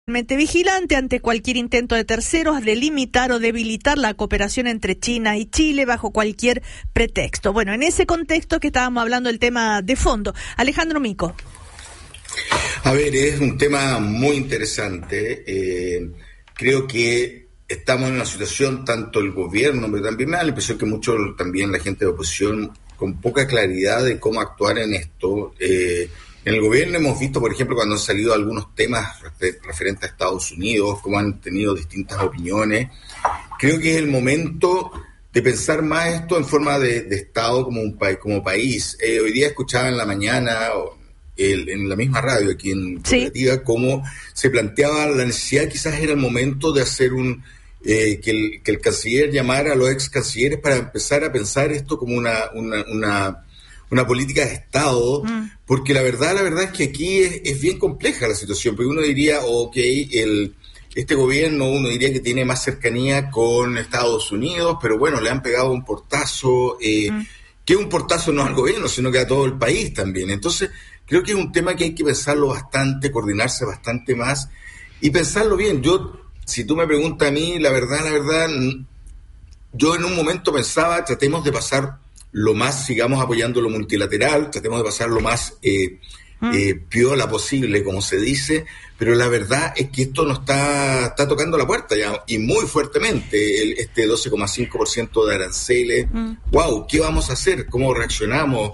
vigilante ante cualquier intento de terceros de limitar o debilitar la cooperación entre China y Chile bajo cualquier pretexto. Bueno, en ese contexto que estábamos hablando del tema de fondo. Alejandro Mico. A ver, es un tema muy interesante. Creo que estamos en una situación, tanto el gobierno, pero también me da la impresión que mucho también la gente de oposición, con poca claridad de cómo actuar en esto. En el gobierno hemos visto, por ejemplo, cuando han salido algunos temas referentes a Estados Unidos, cómo han tenido distintas opiniones. Creo que es el momento de pensar más esto en forma de Estado como país. Hoy día escuchaba en la mañana, en la misma radio aquí en Cooperativa, cómo se planteaba la necesidad, quizás era el momento de hacer que el canciller llamara a los ex cancilleres para empezar a pensar esto como una política de Estado, porque la verdad es que aquí es bien compleja la situación, porque uno diría, este gobierno, uno diría que tiene más cercanía con Estados Unidos, pero bueno, le han pegado un portazo, que un portazo no al gobierno, sino que a todo el país también. Entonces, creo que es un tema que hay que pensarlo bastante, coordinarse bastante más y pensarlo bien. Si tú me preguntas a mí, la verdad, yo en un momento pensaba, tratemos de pasar lo más, sigamos apoyando lo multilateral, tratemos de pasar lo más piola posible, como se dice, pero la verdad es que esto nos está tocando la puerta ya, y muy fuertemente, este 12,5% de aranceles. ¡Wow! ¿Qué vamos a hacer? ¿Cómo reaccionamos?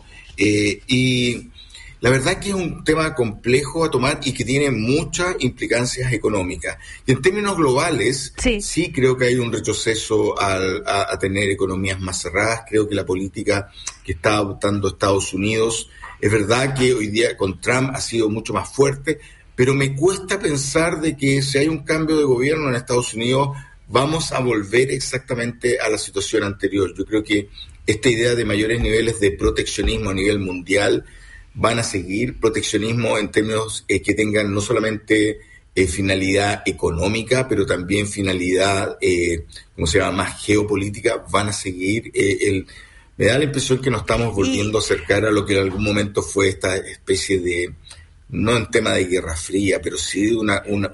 Y la verdad es que es un tema complejo a tomar y que tiene muchas implicancias económicas. Y en términos globales, sí creo que hay un retroceso a tener economías más cerradas. Creo que la política que está adoptando Estados Unidos, es verdad que hoy día con Trump ha sido mucho más fuerte, pero me cuesta pensar de que si hay un cambio de gobierno en Estados Unidos, vamos a volver exactamente a la situación anterior. Yo creo que esta idea de mayores niveles de proteccionismo a nivel mundial van a seguir, proteccionismo en términos que tengan no solamente finalidad económica, pero también finalidad, más geopolítica, van a seguir. Me da la impresión que nos estamos volviendo a acercar a lo que en algún momento fue esta especie de, no en tema de guerra fría, pero sí de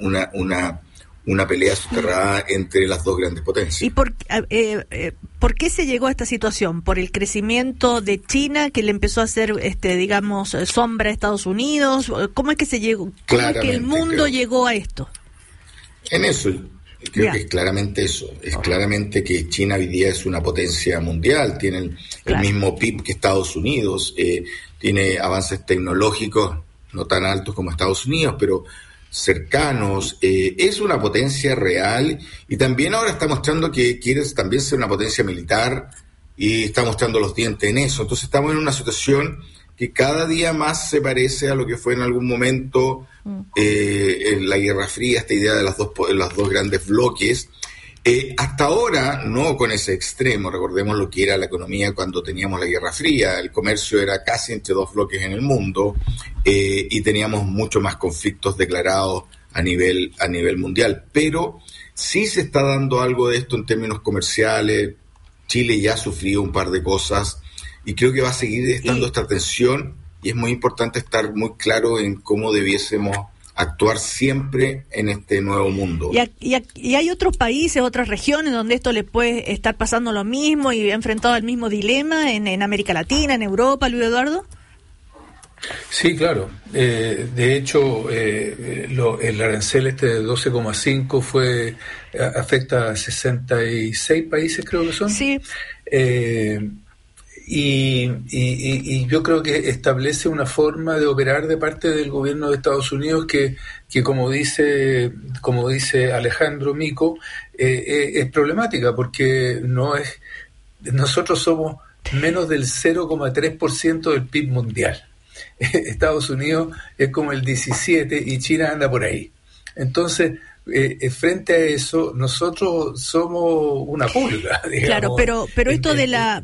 una pelea soterrada entre las dos grandes potencias. ¿Y por qué se llegó a esta situación? ¿Por el crecimiento de China que le empezó a hacer, sombra a Estados Unidos? ¿Cómo es que se llegó? ¿Cómo es que el mundo llegó a esto? En eso, creo que es claramente eso. Es claramente que China hoy día es una potencia mundial, tiene el mismo PIB que Estados Unidos, tiene avances tecnológicos no tan altos como Estados Unidos, pero cercanos, es una potencia real y también ahora está mostrando que quiere también ser una potencia militar y está mostrando los dientes en eso. Entonces estamos en una situación que cada día más se parece a lo que fue en algún momento en la Guerra Fría, esta idea de los dos grandes bloques. Hasta ahora, no con ese extremo, recordemos lo que era la economía cuando teníamos la Guerra Fría, el comercio era casi entre dos bloques en el mundo y teníamos mucho más conflictos declarados a nivel mundial, pero sí se está dando algo de esto en términos comerciales. Chile ya ha sufrido un par de cosas y creo que va a seguir estando esta tensión y es muy importante estar muy claro en cómo debiésemos actuar siempre en este nuevo mundo. ¿Y hay otros países, otras regiones donde esto le puede estar pasando lo mismo y enfrentado al mismo dilema en América Latina, en Europa, Luis Eduardo? Sí, claro. De hecho, el arancel de 12,5 afecta a 66 países, creo que son. Sí. Y yo creo que establece una forma de operar de parte del gobierno de Estados Unidos que como dice Alejandro Mico, es problemática porque nosotros somos menos del 0,3% del PIB mundial. Estados Unidos es como el 17% y China anda por ahí. Entonces, frente a eso, nosotros somos una pulga, digamos. Claro, pero esto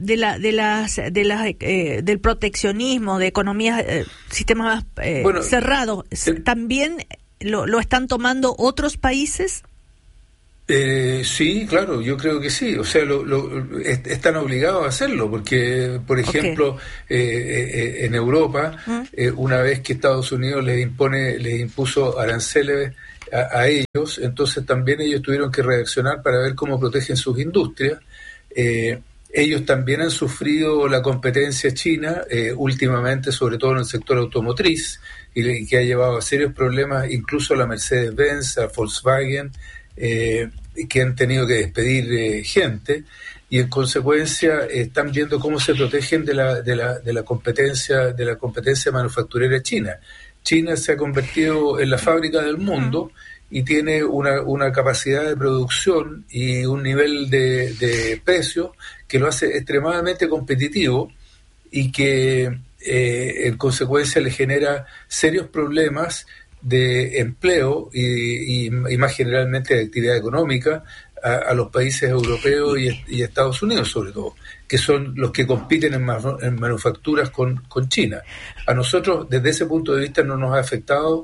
del proteccionismo, de economías, sistemas cerrados, ¿también lo están tomando otros países? Sí, claro, yo creo que sí. O sea, están obligados a hacerlo porque, por ejemplo, en Europa, una vez que Estados Unidos les impuso aranceles a ellos, entonces también ellos tuvieron que reaccionar para ver cómo protegen sus industrias. Ellos también han sufrido la competencia china últimamente, sobre todo en el sector automotriz, y que ha llevado a serios problemas incluso a la Mercedes-Benz, a Volkswagen, que han tenido que despedir gente, y en consecuencia están viendo cómo se protegen de la competencia manufacturera china. China se ha convertido en la fábrica del mundo y tiene una capacidad de producción y un nivel de precios que lo hace extremadamente competitivo y que en consecuencia le genera serios problemas de empleo y más generalmente de actividad económica a los países europeos y Estados Unidos sobre todo, que son los que compiten en manufacturas con China. A nosotros desde ese punto de vista no nos ha afectado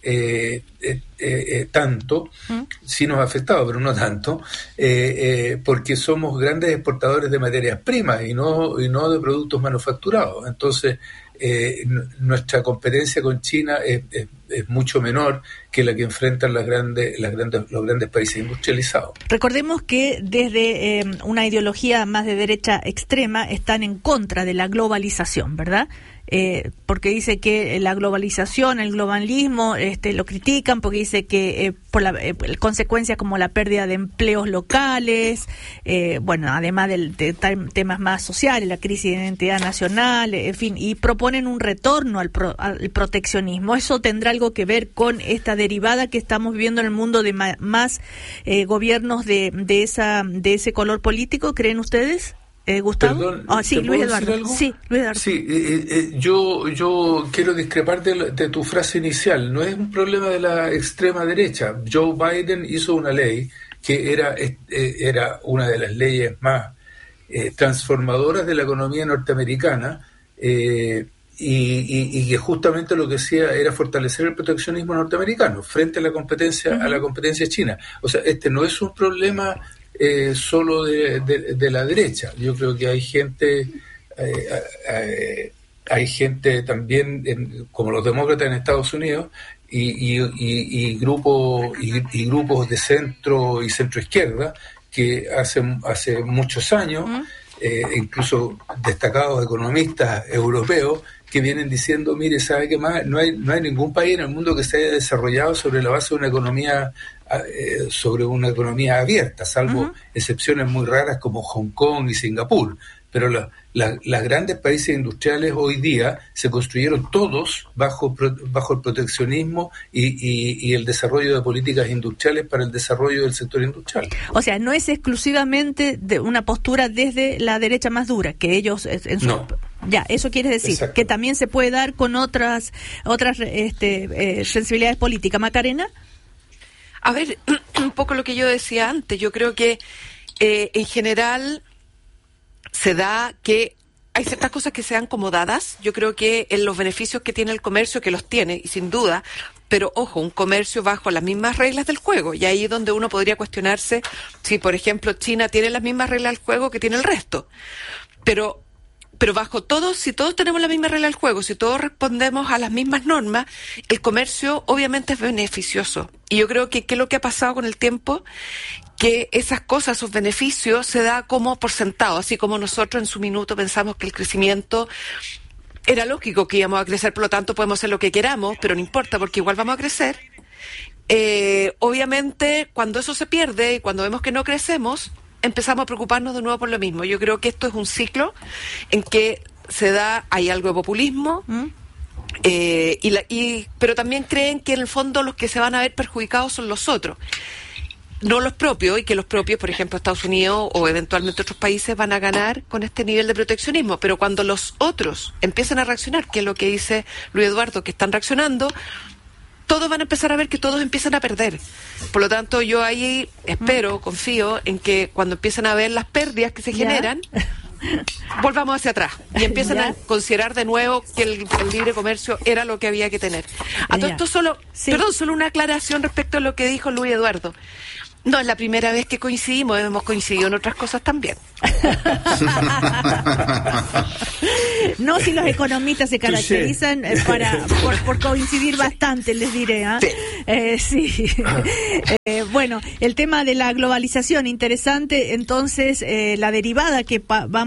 tanto, sí nos ha afectado, pero no tanto, porque somos grandes exportadores de materias primas y no de productos manufacturados. Entonces, nuestra competencia con China es mucho menor que la que enfrentan los grandes países industrializados. Recordemos que desde una ideología más de derecha extrema están en contra de la globalización, ¿verdad? Porque dice que la globalización, el globalismo, lo critican porque dice que por consecuencias como la pérdida de empleos locales, además de temas más sociales, la crisis de identidad nacional, en fin, y proponen un retorno al proteccionismo. ¿Eso tendrá algo que ver con esta derivada que estamos viviendo en el mundo de más gobiernos de ese color político, creen ustedes? Gustavo. Perdón, sí, Luis Eduardo. Sí, Luis Eduardo. Sí, yo quiero discrepar de tu frase inicial. No es un problema de la extrema derecha. Joe Biden hizo una ley que era una de las leyes más transformadoras de la economía norteamericana y que justamente lo que hacía era fortalecer el proteccionismo norteamericano frente a la competencia china. O sea, no es un problema solo de la derecha. Yo creo que hay gente también como los demócratas en Estados Unidos y grupos de centro y centro izquierda que hace muchos años incluso destacados economistas europeos que vienen diciendo, mire, ¿sabe qué más? No hay ningún país en el mundo que se haya desarrollado sobre la base de una economía abierta, salvo excepciones muy raras como Hong Kong y Singapur. Pero las grandes países industriales hoy día se construyeron todos bajo el proteccionismo y el desarrollo de políticas industriales para el desarrollo del sector industrial. O sea, no es exclusivamente de una postura desde la derecha más dura, que ellos no. Ya, eso quiere decir Exacto. que también se puede dar con otras sensibilidades políticas. Macarena. A ver, un poco lo que yo decía antes. Yo creo que en general se da que hay ciertas cosas que se dan como dadas. Yo creo que en los beneficios que tiene el comercio, que los tiene, y sin duda, pero ojo, un comercio bajo las mismas reglas del juego. Y ahí es donde uno podría cuestionarse si, por ejemplo, China tiene las mismas reglas del juego que tiene el resto. Pero bajo todo, si todos tenemos la misma regla del juego, si todos respondemos a las mismas normas, el comercio obviamente es beneficioso. Y yo creo que ¿qué es lo que ha pasado con el tiempo? Que esas cosas, esos beneficios, se da como por sentado, así como nosotros en su minuto pensamos que el crecimiento era lógico que íbamos a crecer, por lo tanto podemos hacer lo que queramos, pero no importa porque igual vamos a crecer. Obviamente, cuando eso se pierde y cuando vemos que no crecemos, empezamos a preocuparnos de nuevo por lo mismo. Yo creo que esto es un ciclo en que hay algo de populismo, pero también creen que en el fondo los que se van a ver perjudicados son los otros, no los propios, y que los propios, por ejemplo Estados Unidos o eventualmente otros países, van a ganar con este nivel de proteccionismo. Pero cuando los otros empiezan a reaccionar, que es lo que dice Luis Eduardo, que están reaccionando, todos van a empezar a ver que todos empiezan a perder. Por lo tanto, yo ahí confío en que cuando empiecen a ver las pérdidas que se generan, volvamos hacia atrás y empiezan a considerar de nuevo que el libre comercio era lo que había que tener. A todo esto solo una aclaración respecto a lo que dijo Luis Eduardo. No es la primera vez que coincidimos, hemos coincidido en otras cosas también. No, si los economistas se caracterizan por coincidir bastante, les diré. Sí. Bueno, el tema de la globalización, interesante. Entonces, la derivada que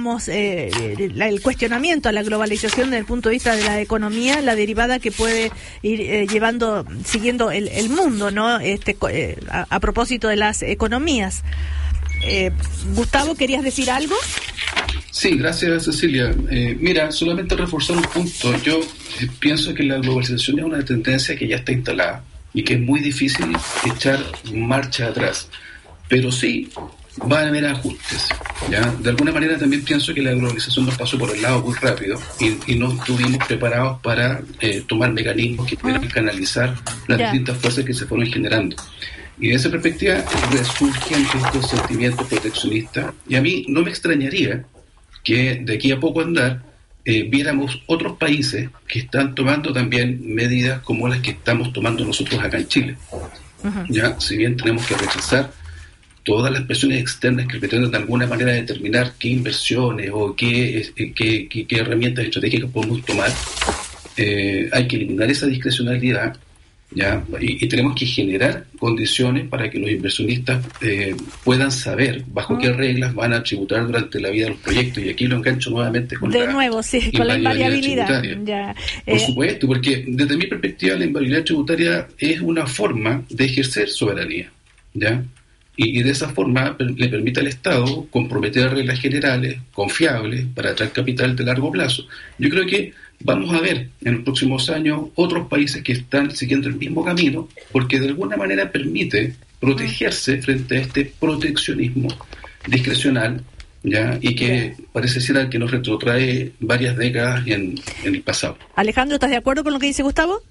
el cuestionamiento a la globalización desde el punto de vista de la economía, la derivada que puede ir siguiendo el mundo, ¿no? A propósito de las economías. Gustavo, ¿querías decir algo? Sí, gracias, Cecilia. Mira, solamente reforzar un punto. Yo pienso que la globalización es una tendencia que ya está instalada y que es muy difícil echar marcha atrás. Pero sí, va a haber ajustes, ¿ya? De alguna manera también pienso que la globalización nos pasó por el lado muy rápido y no estuvimos preparados para tomar mecanismos que pudieran canalizar las distintas fuerzas que se fueron generando. Y de esa perspectiva resurgen estos sentimientos proteccionistas, y a mí no me extrañaría que de aquí a poco andar viéramos otros países que están tomando también medidas como las que estamos tomando nosotros acá en Chile. Uh-huh. Ya, si bien tenemos que rechazar todas las presiones externas que pretenden de alguna manera determinar qué inversiones o qué herramientas estratégicas podemos tomar, hay que eliminar esa discrecionalidad. ¿Ya? Y tenemos que generar condiciones para que los inversionistas puedan saber bajo qué reglas van a tributar durante la vida de los proyectos, y aquí lo engancho nuevamente con la invariabilidad. Por supuesto, porque desde mi perspectiva la invariabilidad tributaria es una forma de ejercer soberanía, ¿ya? Y de esa forma le permite al Estado comprometer reglas generales, confiables, para atraer capital de largo plazo. Yo creo que vamos a ver en los próximos años otros países que están siguiendo el mismo camino, porque de alguna manera permite protegerse frente a este proteccionismo discrecional, ¿ya? Y que parece ser al que nos retrotrae varias décadas en el pasado. Alejandro, ¿estás de acuerdo con lo que dice Gustavo?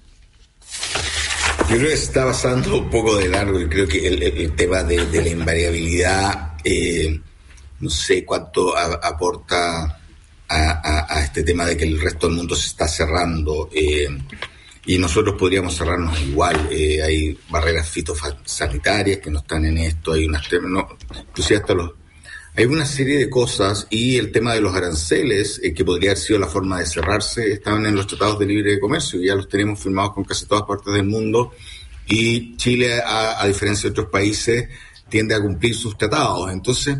Yo creo que se está pasando un poco de largo, y creo que el tema de la invariabilidad, no sé cuánto aporta a este tema de que el resto del mundo se está cerrando, y nosotros podríamos cerrarnos igual. Hay barreras fitosanitarias que no están en esto, hay unas temas, inclusive hasta hay una serie de cosas, y el tema de los aranceles, que podría haber sido la forma de cerrarse, estaban en los tratados de libre comercio, y ya los tenemos firmados con casi todas partes del mundo, y Chile, a diferencia de otros países, tiende a cumplir sus tratados. Entonces,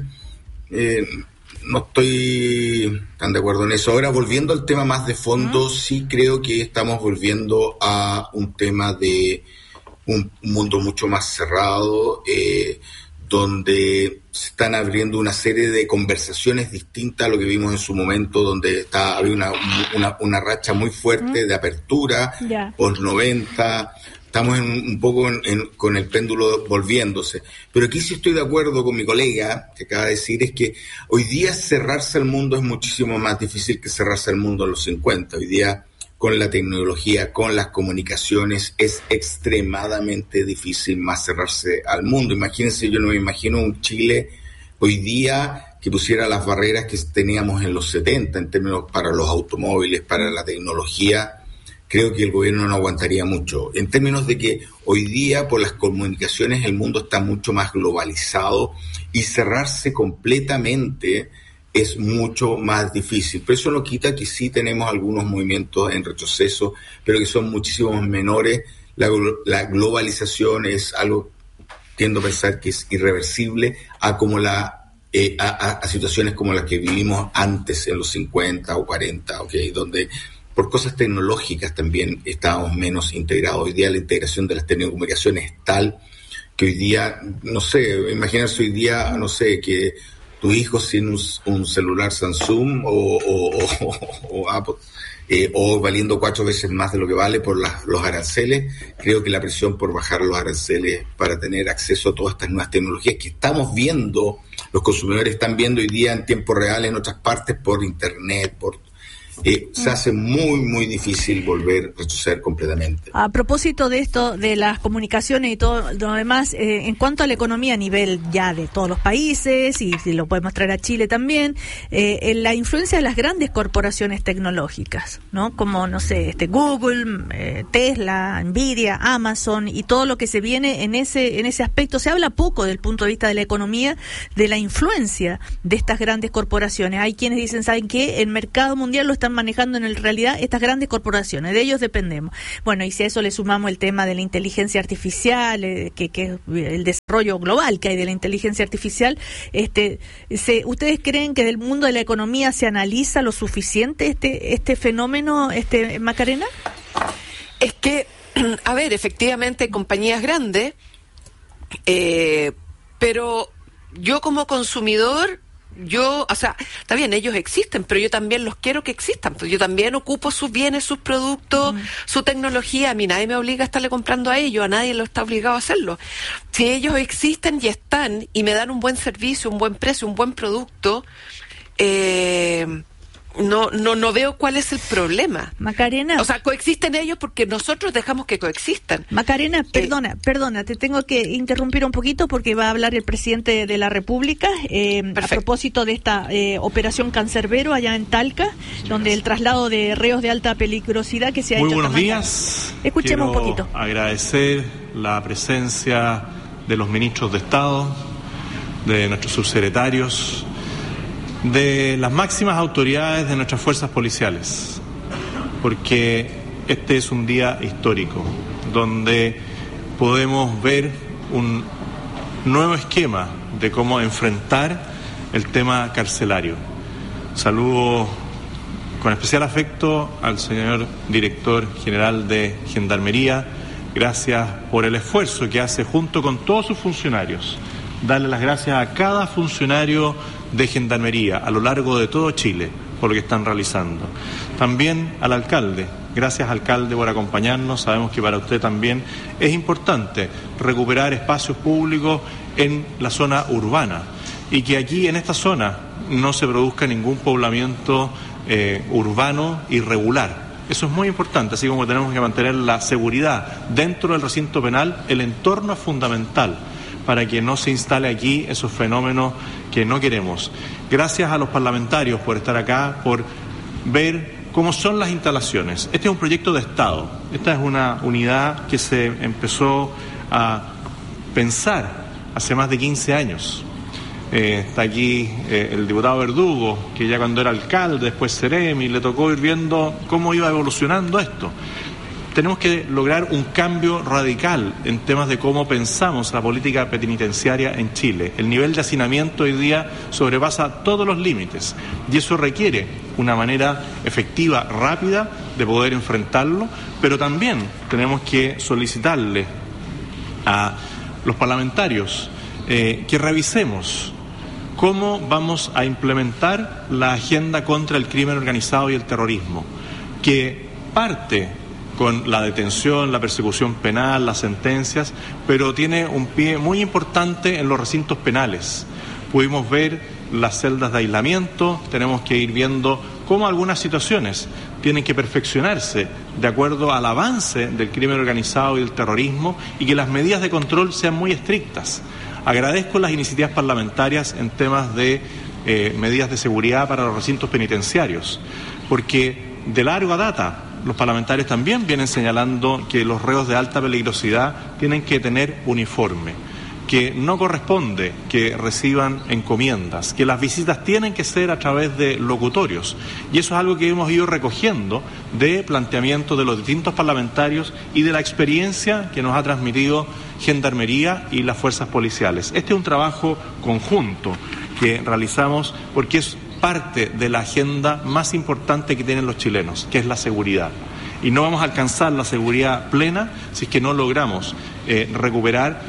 no estoy tan de acuerdo en eso. Ahora, volviendo al tema más de fondo, sí creo que estamos volviendo a un tema de un mundo mucho más cerrado, donde se están abriendo una serie de conversaciones distintas a lo que vimos en su momento, donde había una racha muy fuerte de apertura, post 90. Estamos un poco con el péndulo volviéndose. Pero aquí sí estoy de acuerdo con mi colega, que acaba de decir, es que hoy día cerrarse al mundo es muchísimo más difícil que cerrarse al mundo en los 50. Hoy día, con la tecnología, con las comunicaciones, es extremadamente difícil más cerrarse al mundo. Imagínense, yo no me imagino un Chile hoy día que pusiera las barreras que teníamos en los 70 en términos para los automóviles, para la tecnología. Creo que el gobierno no aguantaría mucho. En términos de que hoy día, por las comunicaciones, el mundo está mucho más globalizado, y cerrarse completamente es mucho más difícil. Pero eso no quita que sí tenemos algunos movimientos en retroceso, pero que son muchísimo menores. La globalización es algo, tiendo a pensar que es irreversible a situaciones como las que vivimos antes, en los 50 o 40, ¿okay? Donde por cosas tecnológicas también estábamos menos integrados. Hoy día la integración de las telecomunicaciones es tal que hoy día, no sé, imaginarse hoy día, no sé, que tu hijo sin un celular Samsung o Apple, o valiendo 4 veces más de lo que vale por los aranceles. Creo que la presión por bajar los aranceles para tener acceso a todas estas nuevas tecnologías que estamos viendo, los consumidores están viendo hoy día en tiempo real en otras partes por internet, se hace muy, muy difícil volver a retroceder completamente. A propósito de esto, de las comunicaciones y todo lo demás, en cuanto a la economía a nivel ya de todos los países, y si lo podemos traer a Chile también, la influencia de las grandes corporaciones tecnológicas, ¿no? Como, no sé, Google, Tesla, Nvidia, Amazon y todo lo que se viene en ese aspecto. Se habla poco desde el punto de vista de la economía, de la influencia de estas grandes corporaciones. Hay quienes dicen, ¿saben qué? El mercado mundial lo están manejando en realidad estas grandes corporaciones, de ellos dependemos. Bueno, y si a eso le sumamos el tema de la inteligencia artificial, que es el desarrollo global que hay de la inteligencia artificial, ¿ustedes creen que del mundo de la economía se analiza lo suficiente este fenómeno, Macarena? Es que, a ver, efectivamente hay compañías grandes, pero yo como consumidor, o sea, está bien, ellos existen, pero yo también los quiero que existan, pues yo también ocupo sus bienes, sus productos, su tecnología. A mí nadie me obliga a estarle comprando a ellos, a nadie lo está obligado a hacerlo. Si ellos existen y están, y me dan un buen servicio, un buen precio, un buen producto, no veo cuál es el problema. Macarena. O sea, coexisten ellos porque nosotros dejamos que coexistan. Macarena, perdona, te tengo que interrumpir un poquito porque va a hablar el presidente de la República a propósito de esta operación Cancerbero allá en Talca, donde el traslado de reos de alta peligrosidad que se ha hecho. Muy buenos días. Escuchemos un poquito. Agradecer la presencia de los ministros de Estado, de nuestros subsecretarios, de las máximas autoridades de nuestras fuerzas policiales, porque este es un día histórico, donde podemos ver un nuevo esquema de cómo enfrentar el tema carcelario. Saludo con especial afecto al señor director general de Gendarmería. Gracias por el esfuerzo que hace junto con todos sus funcionarios. Darle las gracias a cada funcionario de Gendarmería a lo largo de todo Chile por lo que están realizando. También al alcalde. Gracias, alcalde, por acompañarnos. Sabemos que para usted también es importante recuperar espacios públicos en la zona urbana y que aquí en esta zona no se produzca ningún poblamiento urbano irregular. Eso es muy importante, así como tenemos que mantener la seguridad dentro del recinto penal. El entorno es fundamental para que no se instale aquí esos fenómenos que no queremos. Gracias a los parlamentarios por estar acá, por ver cómo son las instalaciones. Este es un proyecto de Estado. Esta es una unidad que se empezó a pensar hace más de 15 años. Está aquí el diputado Verdugo, que ya cuando era alcalde, después Ceremi, le tocó ir viendo cómo iba evolucionando esto. Tenemos que lograr un cambio radical en temas de cómo pensamos la política penitenciaria en Chile. El nivel de hacinamiento hoy día sobrepasa todos los límites y eso requiere una manera efectiva, rápida de poder enfrentarlo, pero también tenemos que solicitarle a los parlamentarios que revisemos cómo vamos a implementar la agenda contra el crimen organizado y el terrorismo, que parte con la detención, la persecución penal, las sentencias, pero tiene un pie muy importante en los recintos penales. Pudimos ver las celdas de aislamiento, tenemos que ir viendo cómo algunas situaciones tienen que perfeccionarse de acuerdo al avance del crimen organizado y del terrorismo y que las medidas de control sean muy estrictas. Agradezco las iniciativas parlamentarias en temas de medidas de seguridad para los recintos penitenciarios, porque de larga data los parlamentarios también vienen señalando que los reos de alta peligrosidad tienen que tener uniforme, que no corresponde que reciban encomiendas, que las visitas tienen que ser a través de locutorios. Y eso es algo que hemos ido recogiendo de planteamientos de los distintos parlamentarios y de la experiencia que nos ha transmitido Gendarmería y las fuerzas policiales. Este es un trabajo conjunto que realizamos porque es parte de la agenda más importante que tienen los chilenos, que es la seguridad. Y no vamos a alcanzar la seguridad plena si es que no logramos recuperar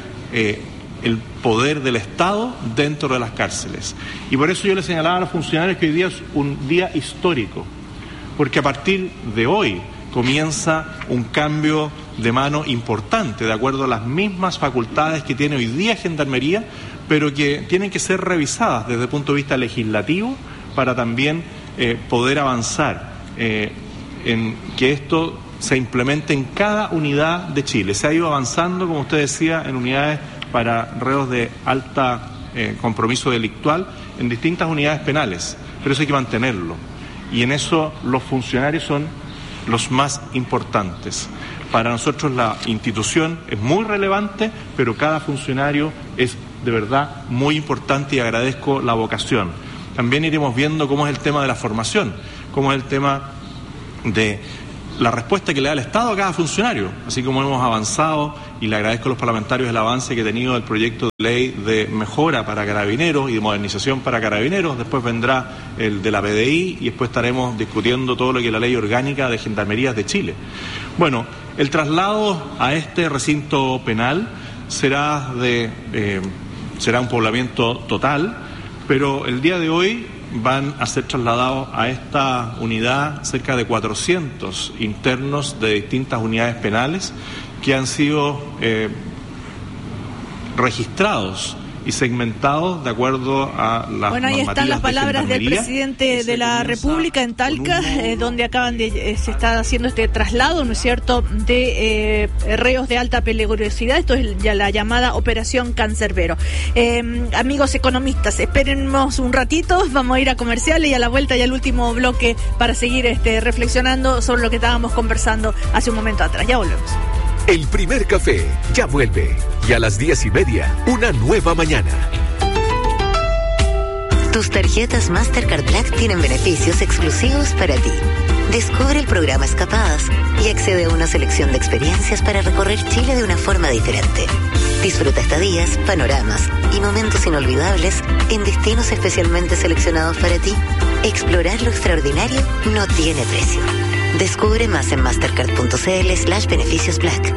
el poder del Estado dentro de las cárceles. Y por eso yo le señalaba a los funcionarios que hoy día es un día histórico, porque a partir de hoy comienza un cambio de mano importante, de acuerdo a las mismas facultades que tiene hoy día Gendarmería, pero que tienen que ser revisadas desde el punto de vista legislativo para también poder avanzar en que esto se implemente en cada unidad de Chile. Se ha ido avanzando, como usted decía, en unidades para reos de alta compromiso delictual en distintas unidades penales, pero eso hay que mantenerlo. Y en eso los funcionarios son los más importantes. Para nosotros la institución es muy relevante, pero cada funcionario es de verdad muy importante y agradezco la vocación. También iremos viendo cómo es el tema de la formación, cómo es el tema de la respuesta que le da el Estado a cada funcionario, así como hemos avanzado, y le agradezco a los parlamentarios el avance que ha tenido el proyecto de ley de mejora para carabineros y de modernización para carabineros. Después vendrá el de la PDI y después estaremos discutiendo todo lo que es la ley orgánica de gendarmerías de Chile. Bueno, el traslado a este recinto penal será un poblamiento total, pero el día de hoy van a ser trasladados a esta unidad cerca de 400 internos de distintas unidades penales que han sido registrados y segmentados de acuerdo a las Bueno, ahí están las palabras del presidente de la República en Talca, donde se está haciendo este traslado, ¿no es cierto?, de reos de alta peligrosidad. Esto es ya la llamada Operación Cancerbero. Amigos economistas, espérennos un ratito, vamos a ir a comerciales y a la vuelta ya el último bloque para seguir reflexionando sobre lo que estábamos conversando hace un momento atrás. Ya volvemos. El primer café ya vuelve y a las 10:30 una nueva mañana. Tus tarjetas Mastercard Black tienen beneficios exclusivos para ti. Descubre el programa Escapadas y accede a una selección de experiencias para recorrer Chile de una forma diferente. Disfruta estadías, panoramas y momentos inolvidables en destinos especialmente seleccionados para ti. Explorar lo extraordinario no tiene precio. Descubre más en mastercard.cl/beneficios Black.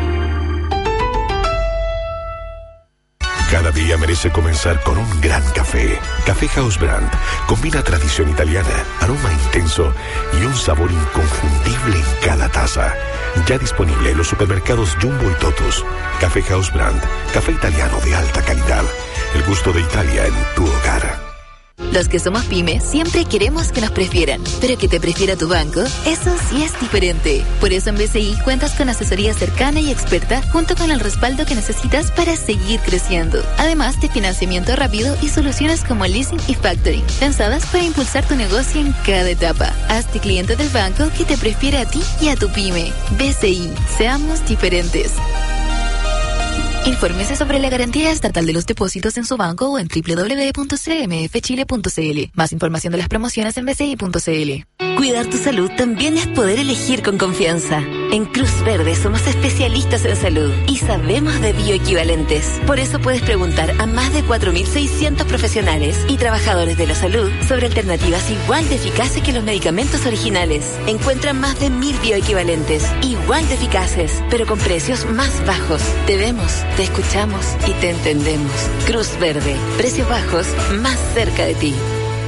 Cada día merece comenzar con un gran café. Café House Brand combina tradición italiana, aroma intenso y un sabor inconfundible en cada taza. Ya disponible en los supermercados Jumbo y Totus. Café House Brand, café italiano de alta calidad. El gusto de Italia en tu hogar. Los que somos pymes siempre queremos que nos prefieran, pero que te prefiera tu banco, eso sí es diferente. Por eso en BCI cuentas con asesoría cercana y experta junto con el respaldo que necesitas para seguir creciendo. Además de financiamiento rápido y soluciones como leasing y factoring, pensadas para impulsar tu negocio en cada etapa. Hazte cliente del banco que te prefiere a ti y a tu pyme. BCI, seamos diferentes. Infórmese sobre la garantía estatal de los depósitos en su banco o en www.cmfchile.cl. Más información de las promociones en bci.cl. Cuidar tu salud también es poder elegir con confianza. En Cruz Verde somos especialistas en salud y sabemos de bioequivalentes. Por eso puedes preguntar a más de 4.600 profesionales y trabajadores de la salud sobre alternativas igual de eficaces que los medicamentos originales. Encuentra más de 1.000 bioequivalentes, igual de eficaces, pero con precios más bajos. Te vemos, te escuchamos y te entendemos. Cruz Verde, precios bajos más cerca de ti.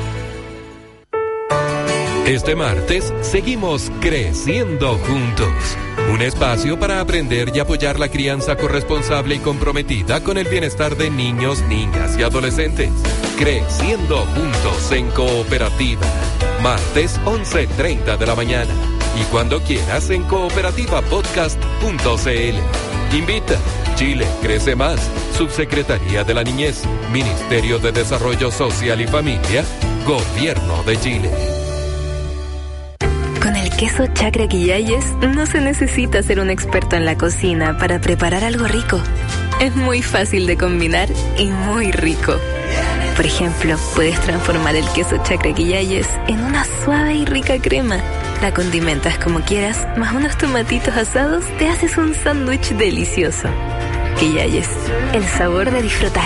Este martes seguimos creciendo juntos. Un espacio para aprender y apoyar la crianza corresponsable y comprometida con el bienestar de niños, niñas y adolescentes. Creciendo juntos en cooperativa. Martes 11:30 de la mañana. Y cuando quieras en cooperativapodcast.cl. Invita. Chile crece más. Subsecretaría de la Niñez. Ministerio de Desarrollo Social y Familia. Gobierno de Chile. Con el queso Chacra Quillayes no se necesita ser un experto en la cocina para preparar algo rico. Es muy fácil de combinar y muy rico. Por ejemplo, puedes transformar el queso Chacra Quillayes en una suave y rica crema. La condimentas como quieras, más unos tomatitos asados, te haces un sándwich delicioso. Quillayes, el sabor de disfrutar.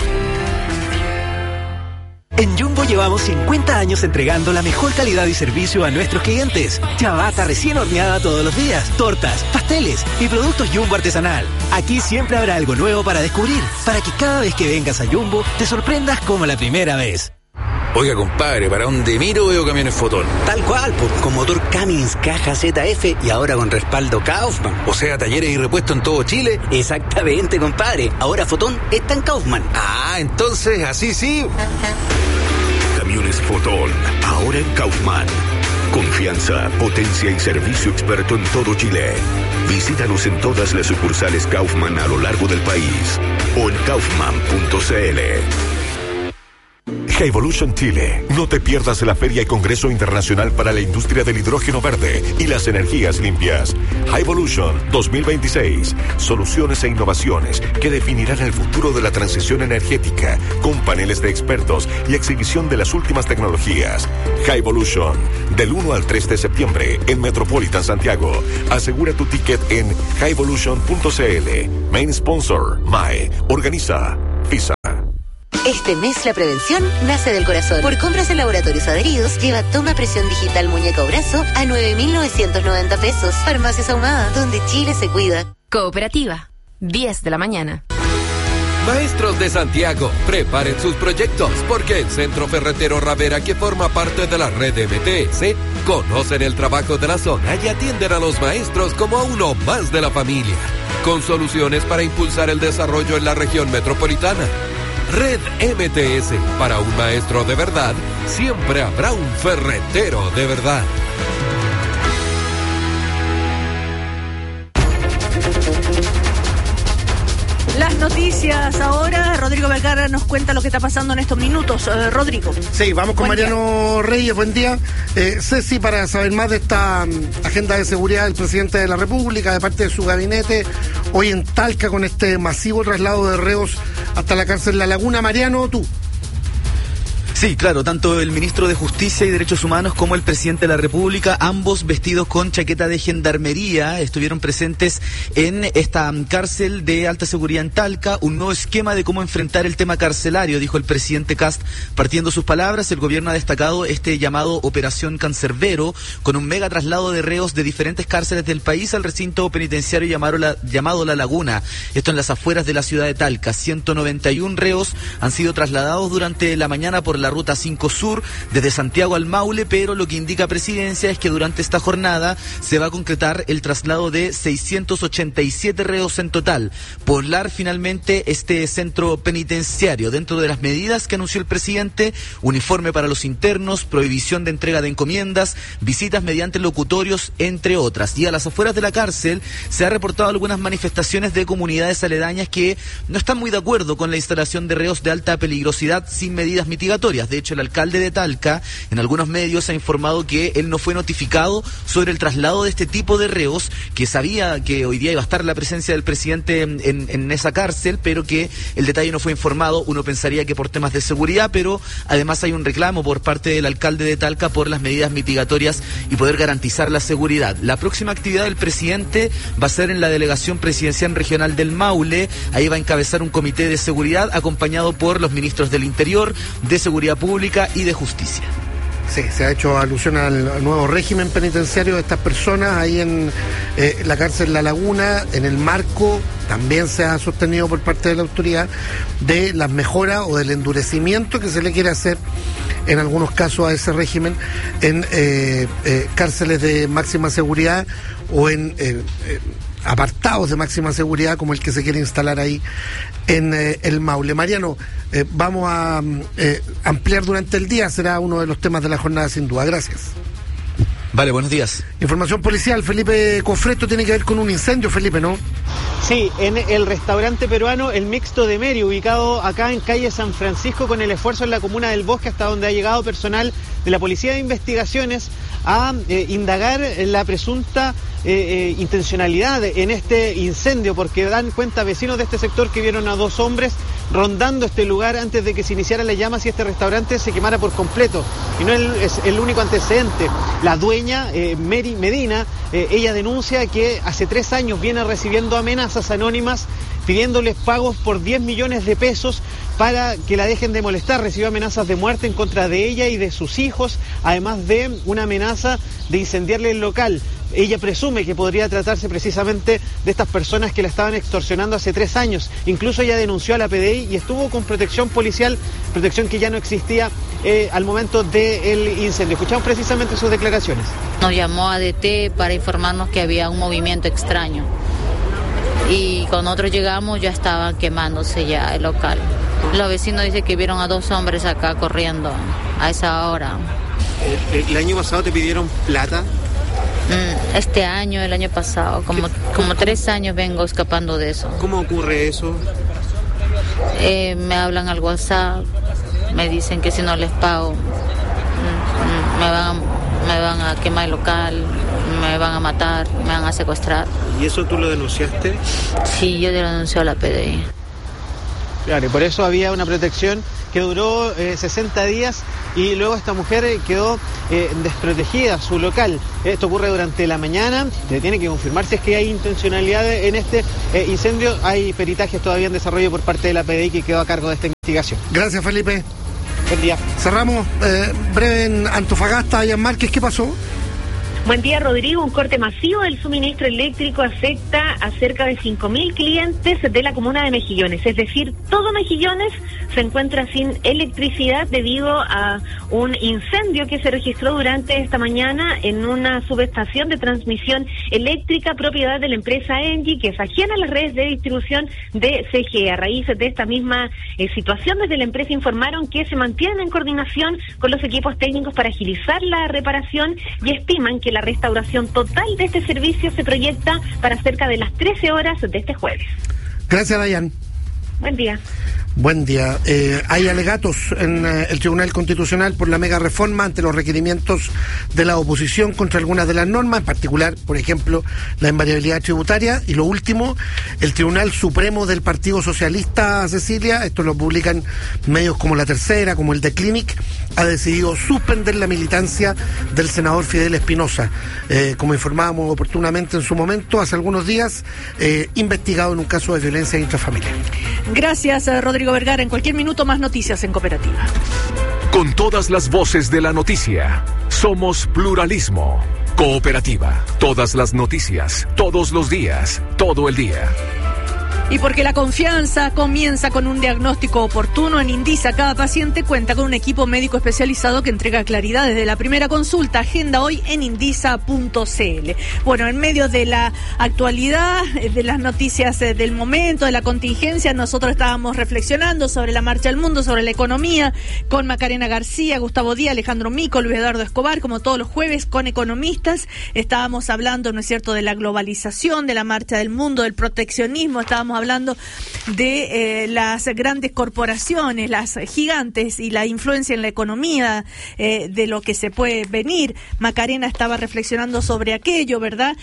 En Jumbo llevamos 50 años entregando la mejor calidad y servicio a nuestros clientes. Ciabatta recién horneada todos los días, tortas, pasteles y productos Jumbo artesanal. Aquí siempre habrá algo nuevo para descubrir, para que cada vez que vengas a Jumbo te sorprendas como la primera vez. Oiga, compadre, ¿para dónde miro veo camiones Fotón? Tal cual, pues, con motor Cummins, caja ZF y ahora con respaldo Kaufman. O sea, talleres y repuestos en todo Chile. Exactamente, compadre. Ahora Fotón está en Kaufman. Ah, entonces, así sí. Camiones Fotón, ahora en Kaufman. Confianza, potencia y servicio experto en todo Chile. Visítanos en todas las sucursales Kaufman a lo largo del país o en kaufman.cl. Hyvolution Chile. No te pierdas la Feria y Congreso Internacional para la Industria del Hidrógeno Verde y las Energías Limpias. Hyvolution 2026. Soluciones e innovaciones que definirán el futuro de la transición energética, con paneles de expertos y exhibición de las últimas tecnologías. Hyvolution, del 1 al 3 de septiembre en Metropolitan Santiago. Asegura tu ticket en hyvolution.cl. Main sponsor, MAE. Organiza FISA. Este mes la prevención nace del corazón. Por compras en Laboratorios Adheridos, lleva toma presión digital muñeca o brazo a 9.990 pesos. Farmacias Ahumada, donde Chile se cuida. Cooperativa, 10 de la mañana. Maestros de Santiago, preparen sus proyectos porque el Centro Ferretero Ravera, que forma parte de la red MTS, conocen el trabajo de la zona y atienden a los maestros como a uno más de la familia, con soluciones para impulsar el desarrollo en la región metropolitana. Red MTS, para un maestro de verdad, siempre habrá un ferretero de verdad. Las noticias ahora. Rodrigo Vergara nos cuenta lo que está pasando en estos minutos. Rodrigo. Sí, vamos con Mariano Reyes. Buen día. Ceci, para saber más de esta agenda de seguridad del presidente de la República, de parte de su gabinete, hoy en Talca, con este masivo traslado de reos hasta la cárcel La Laguna. Mariano, tú. Sí, claro, tanto el ministro de Justicia y Derechos Humanos como el presidente de la República, ambos vestidos con chaqueta de gendarmería, estuvieron presentes en esta cárcel de alta seguridad en Talca. Un nuevo esquema de cómo enfrentar el tema carcelario, dijo el presidente Kast, partiendo sus palabras. El gobierno ha destacado este llamado Operación Cancerbero, con un mega traslado de reos de diferentes cárceles del país al recinto penitenciario llamado La Laguna. Esto en las afueras de la ciudad de Talca. 191 reos han sido trasladados durante la mañana por la Ruta 5 Sur, desde Santiago al Maule, pero lo que indica Presidencia es que durante esta jornada se va a concretar el traslado de 687 reos en total. Poblar finalmente este centro penitenciario. Dentro de las medidas que anunció el presidente, uniforme para los internos, prohibición de entrega de encomiendas, visitas mediante locutorios, entre otras. Y a las afueras de la cárcel se ha reportado algunas manifestaciones de comunidades aledañas que no están muy de acuerdo con la instalación de reos de alta peligrosidad sin medidas mitigatorias. De hecho, el alcalde de Talca, en algunos medios, ha informado que él no fue notificado sobre el traslado de este tipo de reos, que sabía que hoy día iba a estar la presencia del presidente en esa cárcel, pero que el detalle no fue informado. Uno pensaría que por temas de seguridad, pero además hay un reclamo por parte del alcalde de Talca por las medidas mitigatorias y poder garantizar la seguridad. La próxima actividad del presidente va a ser en la delegación presidencial regional del Maule. Ahí va a encabezar un comité de seguridad acompañado por los ministros del Interior, de Seguridad Pública y de Justicia. Sí, se ha hecho alusión al nuevo régimen penitenciario de estas personas ahí en la cárcel La Laguna, en el marco, también se ha sostenido por parte de la autoridad, de las mejoras o del endurecimiento que se le quiere hacer en algunos casos a ese régimen en cárceles de máxima seguridad o en apartados de máxima seguridad como el que se quiere instalar ahí en el Maule. Mariano, vamos a ampliar durante el día, será uno de los temas de la jornada sin duda. Gracias. Vale, buenos días. Información policial, Felipe Cofreto, tiene que ver con un incendio, Felipe, ¿no? Sí, en el restaurante peruano El Mixto de Meri, ubicado acá en calle San Francisco, con el esfuerzo en la comuna del Bosque, hasta donde ha llegado personal de la Policía de Investigaciones a indagar la presunta intencionalidad en este incendio, porque dan cuenta vecinos de este sector que vieron a dos hombres rondando este lugar antes de que se iniciaran las llamas y este restaurante se quemara por completo. Y no es el único antecedente. La dueña, Mary Medina, ella denuncia que hace 3 años viene recibiendo amenazas anónimas pidiéndoles pagos por 10 millones de pesos para que la dejen de molestar. Recibió amenazas de muerte en contra de ella y de sus hijos, además de una amenaza de incendiarle el local. Ella presume que podría tratarse precisamente de estas personas que la estaban extorsionando hace 3 años. Incluso ella denunció a la PDI y estuvo con protección policial, protección que ya no existía al momento del incendio. Escuchamos precisamente sus declaraciones. Nos llamó ADT para informarnos que había un movimiento extraño. Y cuando nosotros llegamos ya estaban quemándose ya el local. Los vecinos dicen que vieron a 2 hombres acá corriendo a esa hora. ¿El año pasado te pidieron plata? Este año, el año pasado, como 3 años vengo escapando de eso. ¿Cómo ocurre eso? Me hablan al WhatsApp, me dicen que si no les pago me van a quemar el local, me van a matar, me van a secuestrar. ¿Y eso tú lo denunciaste? Sí, yo denuncio a la PDI. Claro, y por eso había una protección que duró 60 días y luego esta mujer quedó desprotegida, su local. Esto ocurre durante la mañana, se tiene que confirmar si es que hay intencionalidad en este incendio. Hay peritajes todavía en desarrollo por parte de la PDI que quedó a cargo de esta investigación. Gracias, Felipe. Buen día. Cerramos breve en Antofagasta, Dayan Márquez, ¿qué pasó? Buen día, Rodrigo. Un corte masivo del suministro eléctrico afecta a cerca de 5.000 clientes de la comuna de Mejillones. Es decir, todo Mejillones se encuentra sin electricidad debido a un incendio que se registró durante esta mañana en una subestación de transmisión eléctrica propiedad de la empresa Engie, que es ajena a las redes de distribución de CGE. A raíz de esta misma situación, desde la empresa informaron que se mantienen en coordinación con los equipos técnicos para agilizar la reparación y estiman que la restauración total de este servicio se proyecta para cerca de las 13 horas de este jueves. Gracias, Dayan. Buen día. Buen día. Hay alegatos en el Tribunal Constitucional por la mega reforma ante los requerimientos de la oposición contra algunas de las normas, en particular, por ejemplo, la invariabilidad tributaria. Y lo último, el Tribunal Supremo del Partido Socialista, Cecilia, esto lo publican medios como La Tercera, como el de Clinic, ha decidido suspender la militancia del senador Fidel Espinosa, como informábamos oportunamente en su momento, hace algunos días, investigado en un caso de violencia intrafamiliar. Gracias, Rodrigo Vergara. En cualquier minuto más noticias en Cooperativa. Con todas las voces de la noticia, somos Pluralismo. Cooperativa. Todas las noticias, todos los días, todo el día. Y porque la confianza comienza con un diagnóstico oportuno, en Indisa cada paciente cuenta con un equipo médico especializado que entrega claridad desde la primera consulta. Agenda hoy en indisa.cl. Bueno, en medio de la actualidad, de las noticias del momento, de la contingencia, nosotros estábamos reflexionando sobre la marcha del mundo, sobre la economía, con Macarena García, Gustavo Díaz, Alejandro Mico, Luis Eduardo Escobar, como todos los jueves, con economistas. Estábamos hablando, ¿no es cierto?, de la globalización, de la marcha del mundo, del proteccionismo. Estábamos hablando de las grandes corporaciones, las gigantes y la influencia en la economía, de lo que se puede venir. Macarena estaba reflexionando sobre aquello, ¿verdad?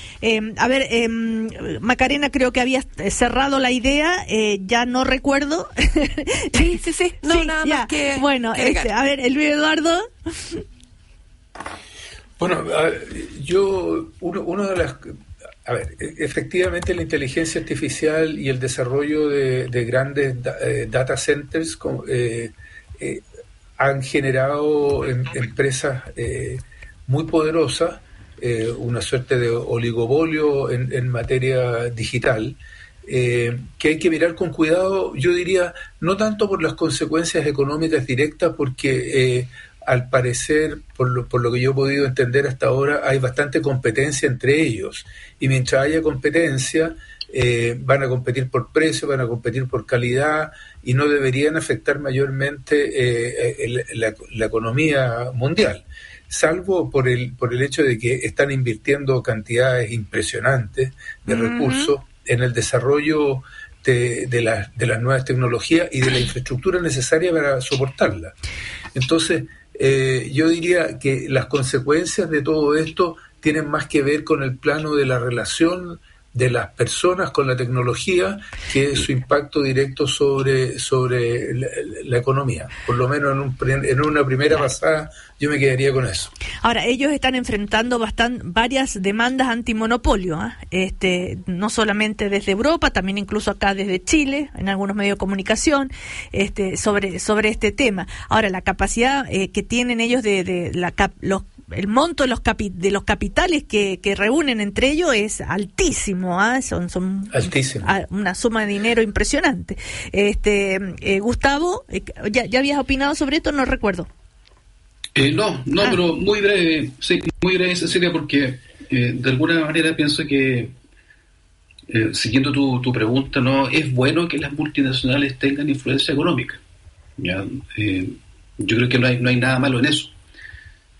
Macarena, creo que había cerrado la idea, ya no recuerdo. Sí. No, sí, nada ya. más que... Bueno, a ver, Luis Eduardo. Bueno, uno de las... A ver, efectivamente la inteligencia artificial y el desarrollo de grandes data centers han generado empresas muy poderosas, una suerte de oligopolio en materia digital, que hay que mirar con cuidado, yo diría, no tanto por las consecuencias económicas directas, porque al parecer, por lo que yo he podido entender hasta ahora, hay bastante competencia entre ellos. Y mientras haya competencia, van a competir por precio, van a competir por calidad y no deberían afectar mayormente la economía mundial. Salvo por el hecho de que están invirtiendo cantidades impresionantes de recursos en el desarrollo de las nuevas tecnologías y de la infraestructura necesaria para soportarlas. Entonces, yo diría que las consecuencias de todo esto tienen más que ver con el plano de la relación de las personas con la tecnología que su impacto directo sobre la economía. Por lo menos en una primera pasada yo me quedaría con eso. Ahora, ellos están enfrentando varias demandas antimonopolio, no solamente desde Europa, también incluso acá desde Chile, en algunos medios de comunicación, sobre este tema. Ahora, la capacidad que tienen ellos el monto de los capitales que reúnen entre ellos es altísimo, son altísimo. Una suma de dinero impresionante. Gustavo, ¿ya habías opinado sobre esto? No recuerdo. No, pero muy breve, Cecilia, porque de alguna manera pienso que, siguiendo tu pregunta, no es bueno que las multinacionales tengan influencia económica. ¿Ya? Yo creo que no hay nada malo en eso.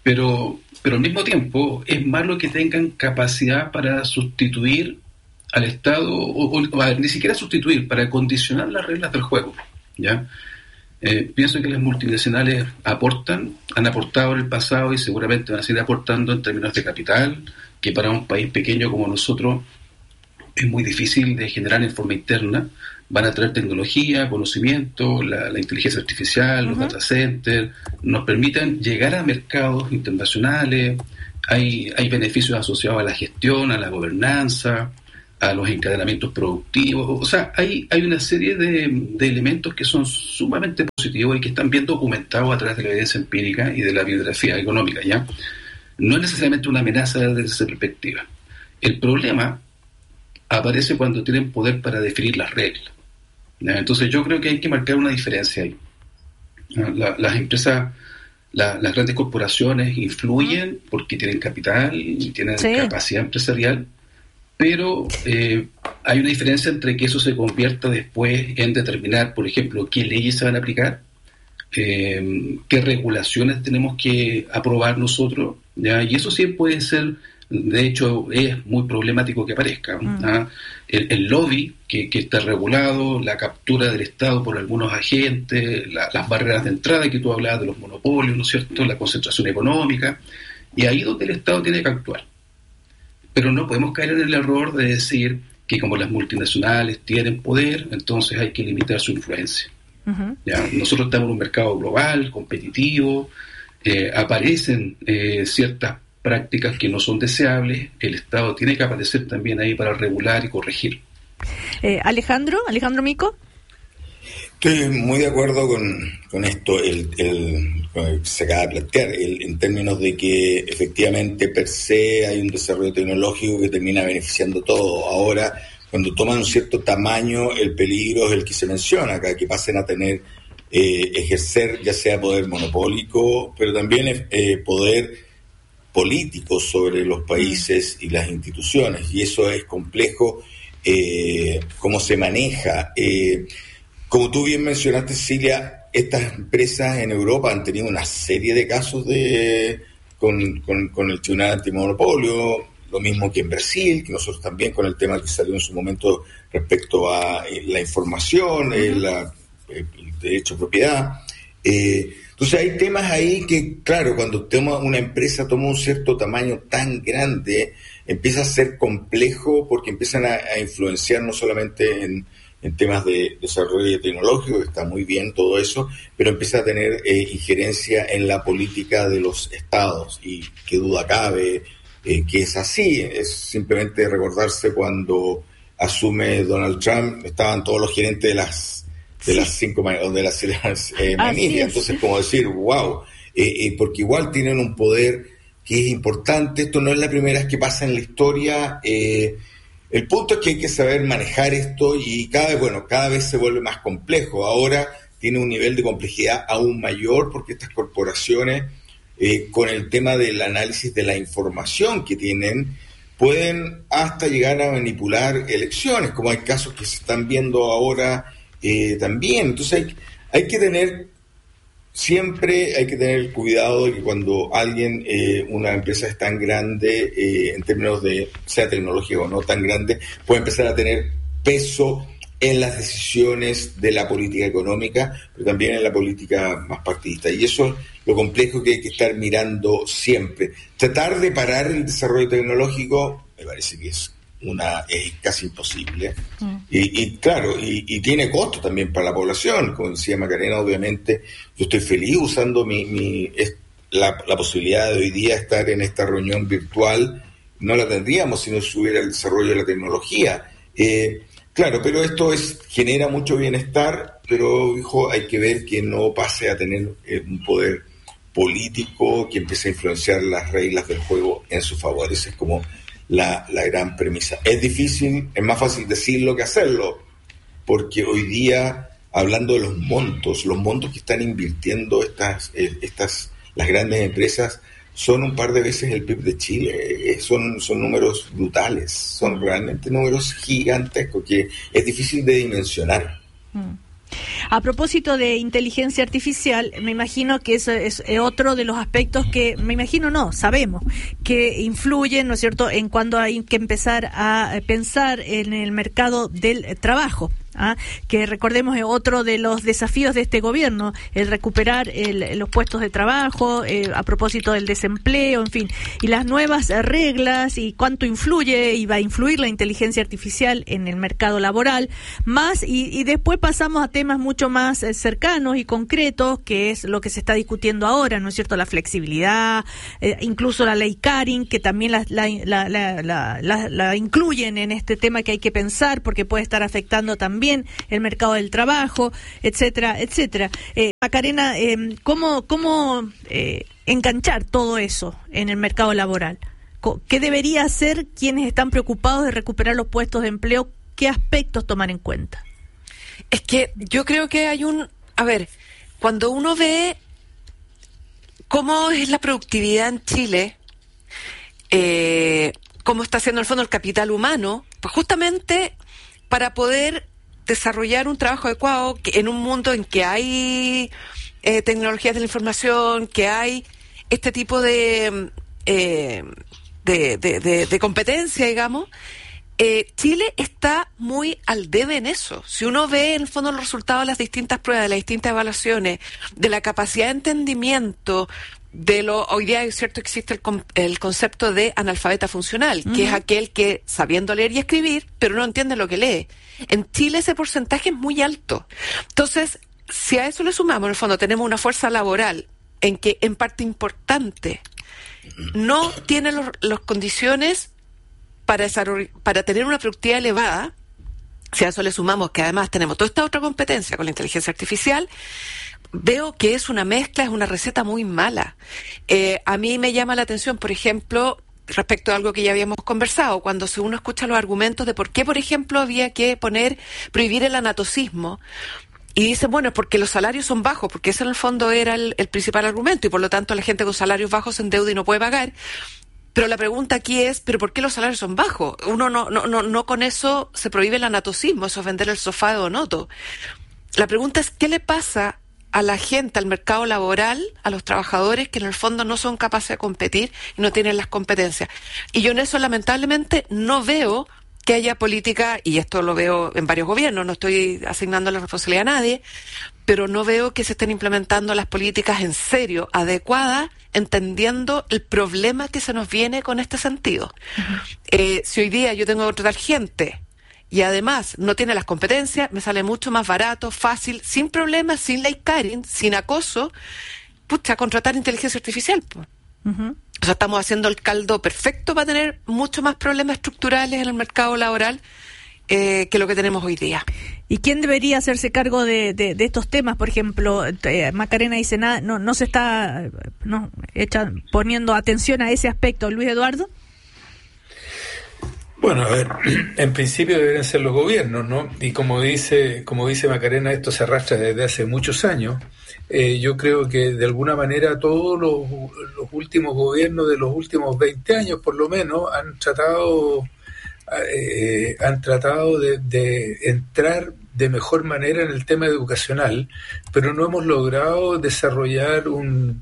pero al mismo tiempo es malo que tengan capacidad para sustituir al Estado, o ni siquiera sustituir, para condicionar las reglas del juego, ¿ya? Pienso que las multinacionales han aportado en el pasado y seguramente van a seguir aportando en términos de capital, que para un país pequeño como nosotros es muy difícil de generar en forma interna. Van a traer tecnología, conocimiento, la inteligencia artificial, los data centers, nos permiten llegar a mercados internacionales, hay beneficios asociados a la gestión, a la gobernanza, a los encadenamientos productivos. O sea, hay una serie de elementos que son sumamente positivos y que están bien documentados a través de la evidencia empírica y de la bibliografía económica, ¿ya? No es necesariamente una amenaza desde esa perspectiva. El problema aparece cuando tienen poder para definir las reglas, ¿ya? Entonces yo creo que hay que marcar una diferencia ahí. Las empresas, las grandes corporaciones influyen porque tienen capital y tienen capacidad empresarial, pero hay una diferencia entre que eso se convierta después en determinar, por ejemplo, qué leyes se van a aplicar, qué regulaciones tenemos que aprobar nosotros, ¿ya? Y eso sí puede ser, de hecho es muy problemático que aparezca, ¿no? El lobby que está regulado, la captura del Estado por algunos agentes, las barreras de entrada que tú hablabas de los monopolios, ¿no es cierto?, la concentración económica, y ahí donde el Estado tiene que actuar. Pero no podemos caer en el error de decir que como las multinacionales tienen poder, entonces hay que limitar su influencia. ¿Ya? Nosotros estamos en un mercado global, competitivo, aparecen ciertas prácticas que no son deseables, el Estado tiene que aparecer también ahí para regular y corregir. Alejandro Mico. Estoy muy de acuerdo con esto, con el que se acaba de plantear, en términos de que efectivamente per se hay un desarrollo tecnológico que termina beneficiando todo. Ahora, cuando toman un cierto tamaño, el peligro es el que se menciona acá, que pasen a tener, ejercer ya sea poder monopólico, pero también poder político sobre los países y las instituciones, y eso es complejo, cómo se maneja. Como tú bien mencionaste, Cecilia, estas empresas en Europa han tenido una serie de casos con el Tribunal Antimonopolio, lo mismo que en Brasil, que nosotros también con el tema que salió en su momento respecto a la información, el derecho a propiedad. Entonces hay temas ahí que, claro, cuando una empresa toma un cierto tamaño tan grande, empieza a ser complejo porque empiezan a influenciar no solamente en temas de desarrollo tecnológico, que está muy bien todo eso, pero empieza a tener injerencia en la política de los estados, y qué duda cabe que es así. Es simplemente recordarse cuando asume Donald Trump, estaban todos los gerentes de las 5 de las manías, entonces como decir, wow, porque igual tienen un poder que es importante. Esto no es la primera vez que pasa en la historia. El punto es que hay que saber manejar esto, y cada vez se vuelve más complejo. Ahora tiene un nivel de complejidad aún mayor porque estas corporaciones, con el tema del análisis de la información que tienen, pueden hasta llegar a manipular elecciones, como hay casos que se están viendo ahora también. Entonces hay que tener cuidado de que cuando una empresa es tan grande, en términos de, sea tecnológica o no tan grande, puede empezar a tener peso en las decisiones de la política económica, pero también en la política más partidista. Y eso es lo complejo que hay que estar mirando siempre. Tratar de parar el desarrollo tecnológico me parece que es casi imposible. Y claro, y tiene costo también para la población. Como decía Macarena, obviamente yo estoy feliz usando la posibilidad de hoy día estar en esta reunión virtual. No la tendríamos si no se hubiera el desarrollo de la tecnología. Claro, pero esto genera mucho bienestar, pero hay que ver que no pase a tener un poder político que empiece a influenciar las reglas del juego en su favor. Esa es como la gran premisa. Es difícil, es más fácil decirlo que hacerlo, porque hoy día, hablando de los montos que están invirtiendo las grandes empresas, son un par de veces el PIB de Chile. Son números brutales, son realmente números gigantescos que es difícil de dimensionar. A propósito de inteligencia artificial, me imagino que eso es otro de los aspectos que, sabemos, que influyen, ¿no es cierto?, en cuando hay que empezar a pensar en el mercado del trabajo. Que recordemos es otro de los desafíos de este gobierno, el recuperar los puestos de trabajo, a propósito del desempleo, en fin, y las nuevas reglas y cuánto influye y va a influir la inteligencia artificial en el mercado laboral, más y después pasamos a temas mucho más cercanos y concretos, que es lo que se está discutiendo ahora, ¿no es cierto?, la flexibilidad, incluso la ley Karin, que también la incluyen en este tema que hay que pensar, porque puede estar afectando también el mercado del trabajo, etcétera, etcétera. Macarena, ¿cómo enganchar todo eso en el mercado laboral? ¿Qué debería hacer quienes están preocupados de recuperar los puestos de empleo? ¿Qué aspectos tomar en cuenta? Es que yo creo que hay cuando uno ve cómo es la productividad en Chile, cómo está haciendo en el fondo el capital humano, pues justamente para poder desarrollar un trabajo adecuado en un mundo en que hay tecnologías de la información, que hay este tipo de competencia, digamos, Chile está muy al debe en eso. Si uno ve en el fondo los resultados de las distintas pruebas, de las distintas evaluaciones, de la capacidad de entendimiento, hoy día es cierto, existe el concepto de analfabeta funcional, que es aquel que sabiendo leer y escribir, pero no entiende lo que lee. En Chile ese porcentaje es muy alto. Entonces, si a eso le sumamos, en el fondo tenemos una fuerza laboral en que, en parte importante, no tiene las condiciones para tener una productividad elevada. Si a eso le sumamos que además tenemos toda esta otra competencia con la inteligencia artificial, veo que es una mezcla, es una receta muy mala. A mí me llama la atención, por ejemplo, respecto a algo que ya habíamos conversado, cuando uno escucha los argumentos de por qué, por ejemplo, había que prohibir el anatocismo, y dicen, bueno, es porque los salarios son bajos, porque ese en el fondo era el principal argumento, y por lo tanto la gente con salarios bajos se endeuda y no puede pagar. Pero la pregunta aquí es, ¿pero por qué los salarios son bajos? Uno no con eso se prohíbe el anatocismo, eso es vender el sofá de Donoto. La pregunta es, ¿qué le pasa a la gente, al mercado laboral, a los trabajadores que en el fondo no son capaces de competir y no tienen las competencias? Y yo en eso lamentablemente no veo que haya política, y esto lo veo en varios gobiernos, no estoy asignando la responsabilidad a nadie, pero no veo que se estén implementando las políticas en serio, adecuadas, entendiendo el problema que se nos viene con este sentido. Si hoy día yo tengo que contratar gente y además no tiene las competencias, me sale mucho más barato, fácil, sin problemas, sin ley Karin, sin acoso, contratar inteligencia artificial. O sea, estamos haciendo el caldo perfecto para tener mucho más problemas estructurales en el mercado laboral que lo que tenemos hoy día. ¿Y quién debería hacerse cargo de estos temas? Por ejemplo, Macarena dice, no se está poniendo atención a ese aspecto. Luis Eduardo. Bueno, a ver, en principio deberían ser los gobiernos, ¿no? Y como dice Macarena, esto se arrastra desde hace muchos años. Yo creo que de alguna manera todos los últimos gobiernos de los últimos 20 años, por lo menos, han tratado de entrar de mejor manera en el tema educacional, pero no hemos logrado desarrollar un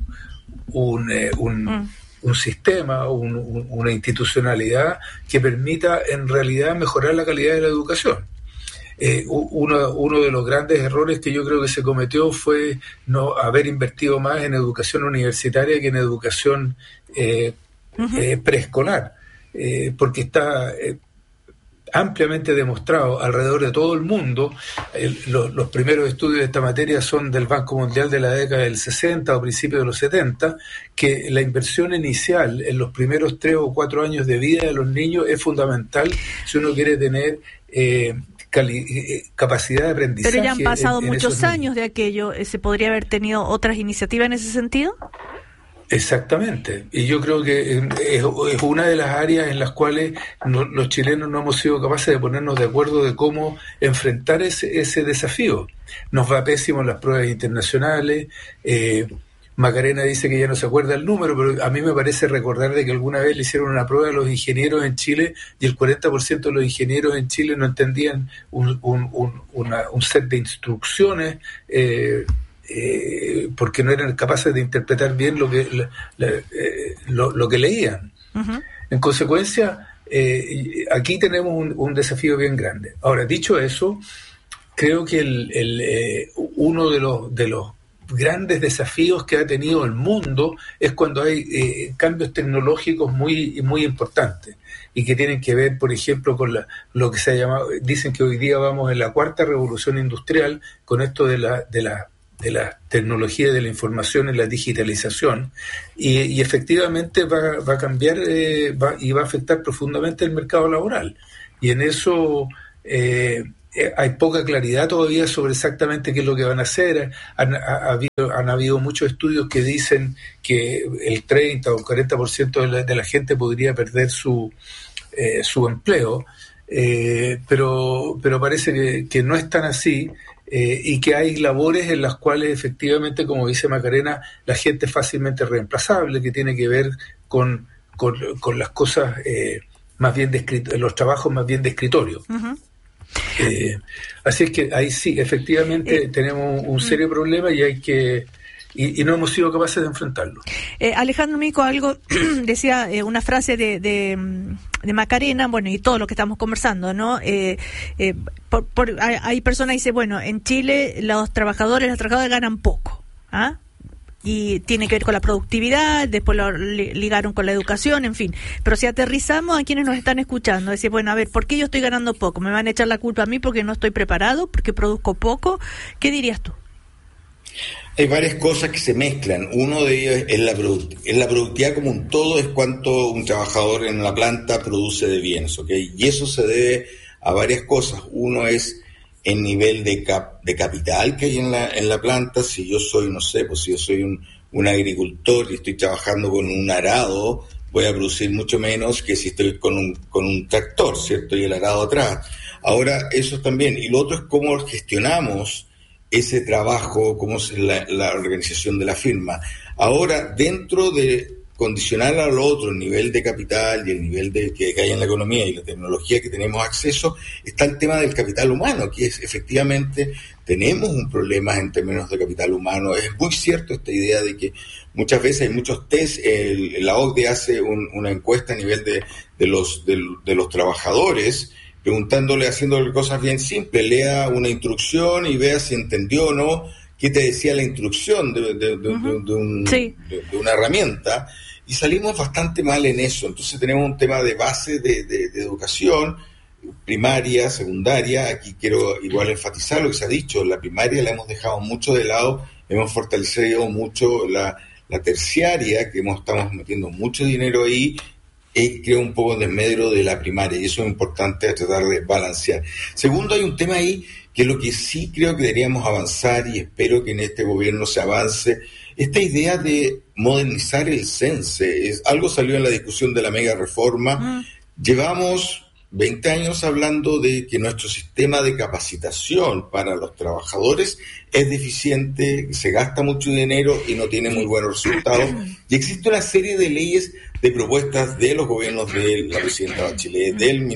sistema, una institucionalidad que permita en realidad mejorar la calidad de la educación. Uno de los grandes errores que yo creo que se cometió fue no haber invertido más en educación universitaria que en educación preescolar, porque está ampliamente demostrado alrededor de todo el mundo. Los primeros estudios de esta materia son del Banco Mundial de la década del 60 o principios de los 70, que la inversión inicial en los primeros 3 o 4 años de vida de los niños es fundamental si uno quiere tener capacidad de aprendizaje. Pero ya han pasado muchos años de aquello. ¿Se podría haber tenido otras iniciativas en ese sentido? Exactamente, y yo creo que es una de las áreas en las cuales los chilenos no hemos sido capaces de ponernos de acuerdo de cómo enfrentar ese desafío. Nos va pésimo en las pruebas internacionales, Macarena dice que ya no se acuerda el número, pero a mí me parece recordar de que alguna vez le hicieron una prueba a los ingenieros en Chile y el 40% de los ingenieros en Chile no entendían un set de instrucciones porque no eran capaces de interpretar bien lo que leían. Uh-huh. En consecuencia, aquí tenemos un desafío bien grande. Ahora, dicho eso, creo que uno de los grandes desafíos que ha tenido el mundo es cuando hay cambios tecnológicos muy, muy importantes y que tienen que ver, por ejemplo, con lo que se ha llamado, dicen que hoy día vamos en la cuarta revolución industrial con esto de la tecnología de la información y la digitalización, y efectivamente va a cambiar y va a afectar profundamente el mercado laboral, y en eso hay poca claridad todavía sobre exactamente qué es lo que van a hacer. Han habido muchos estudios que dicen que el 30 o 40% de la gente podría perder su empleo, pero parece que no es tan así, y que hay labores en las cuales efectivamente, como dice Macarena, la gente es fácilmente reemplazable, que tiene que ver con las cosas más bien los trabajos más bien de escritorio. Uh-huh. Así es que ahí sí, efectivamente tenemos un serio problema y hay que y no hemos sido capaces de enfrentarlo. Alejandro Mico, algo decía, una frase de Macarena, bueno, y todo lo que estamos conversando, ¿no? Hay personas que dicen, bueno, en Chile las trabajadoras ganan poco, ¿ah? Y tiene que ver con la productividad, después lo ligaron con la educación, en fin. Pero si aterrizamos a quienes nos están escuchando, decir, bueno, a ver, ¿por qué yo estoy ganando poco? ¿Me van a echar la culpa a mí porque no estoy preparado, porque produzco poco? ¿Qué dirías tú? Hay varias cosas que se mezclan. Uno de ellos es la productividad como un todo, es cuánto un trabajador en la planta produce de bienes, ¿ok? Y eso se debe a varias cosas. Uno es el nivel de capital que hay en la planta. Si yo soy, no sé, pues si yo soy un agricultor y estoy trabajando con un arado, voy a producir mucho menos que si estoy con un tractor, ¿cierto? Y el arado atrás. Ahora, eso también. Y lo otro es cómo gestionamos ese trabajo, cómo es la organización de la firma. Ahora, dentro de condicionar al otro el nivel de capital y el nivel que hay en la economía y la tecnología que tenemos acceso, está el tema del capital humano, que es efectivamente tenemos un problema en términos de capital humano. Es muy cierto esta idea de que muchas veces hay muchos test, la OCDE hace una encuesta a nivel de los trabajadores, preguntándole, haciéndole cosas bien simples, lea una instrucción y vea si entendió o no qué te decía la instrucción de una herramienta, y salimos bastante mal en eso. Entonces tenemos un tema de base de educación primaria, secundaria. Aquí quiero igual enfatizar lo que se ha dicho, la primaria la hemos dejado mucho de lado, hemos fortalecido mucho la terciaria, que estamos metiendo mucho dinero ahí, creo un poco en desmedro de la primaria, y eso es importante tratar de balancear. Segundo, hay un tema ahí que lo que sí creo que deberíamos avanzar, y espero que en este gobierno se avance, esta idea de modernizar el CENSE. Algo salió en la discusión de la mega reforma. Llevamos 20 años hablando de que nuestro sistema de capacitación para los trabajadores es deficiente, se gasta mucho dinero y no tiene muy buenos resultados. Y existe una serie de leyes, de propuestas de los gobiernos de la presidenta Bachelet,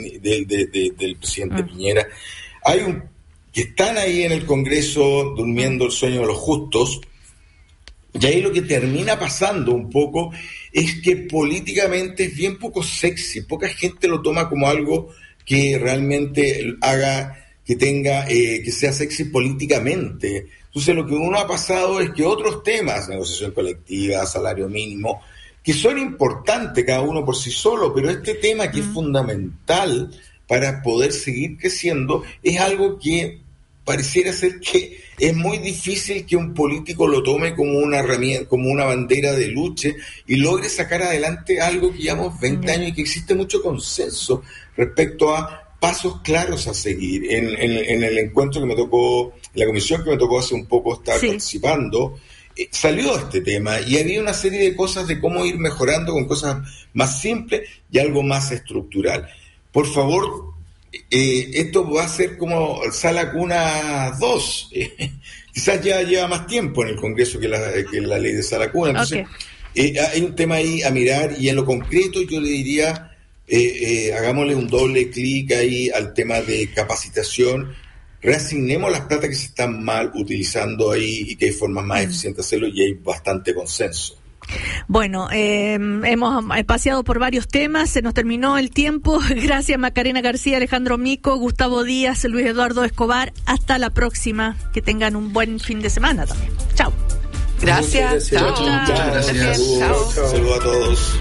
del presidente Piñera, que están ahí en el Congreso durmiendo el sueño de los justos. Y ahí lo que termina pasando un poco es que políticamente es bien poco sexy, poca gente lo toma como algo que realmente haga que sea sexy políticamente. Entonces lo que uno ha pasado es que otros temas, negociación colectiva, salario mínimo, que son importantes cada uno por sí solo, pero este tema que es fundamental para poder seguir creciendo es algo que pareciera ser que es muy difícil que un político lo tome como una herramienta, como una bandera de lucha, y logre sacar adelante algo que llevamos 20 años y que existe mucho consenso respecto a pasos claros a seguir. En el encuentro que me tocó, en la comisión que me tocó hace un poco estar participando, salió este tema y había una serie de cosas de cómo ir mejorando con cosas más simples y algo más estructural. Por favor, esto va a ser como Sala Cuna 2. quizás ya lleva más tiempo en el Congreso que la ley de Saracuna. Entonces, hay un tema ahí a mirar, y en lo concreto yo le diría, hagámosle un doble clic ahí al tema de capacitación, reasignemos las plata que se están mal utilizando ahí y que hay formas más eficientes de hacerlo, y hay bastante consenso. Bueno, hemos paseado por varios temas, se nos terminó el tiempo. Gracias Macarena García, Alejandro Mico, Gustavo Díaz, Luis Eduardo Escobar. Hasta la próxima. Que tengan un buen fin de semana también. Chao. Gracias. Chao. Saludos a todos.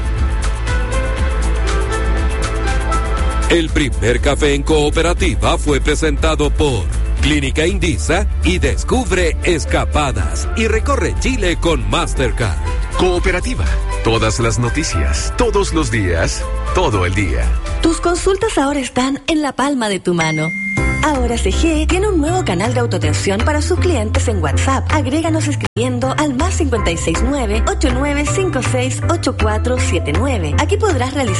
El primer café en Cooperativa fue presentado por Clínica Indisa y descubre escapadas y recorre Chile con Mastercard. Cooperativa. Todas las noticias, todos los días, todo el día. Tus consultas ahora están en la palma de tu mano. Ahora CG tiene un nuevo canal de autoatención para sus clientes en WhatsApp. Agréganos escribiendo al +569-8956-8479. Aquí podrás realizar